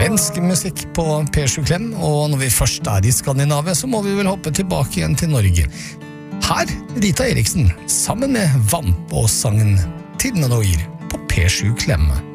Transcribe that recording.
Svensk musikk på P7 Klem, og når vi først I Skandinavia, så må vi vel hoppe tilbake igjen til Norge. Her, Rita Eriksen, sammen med Vamp og sangen Tidene Noir på P7 Klem.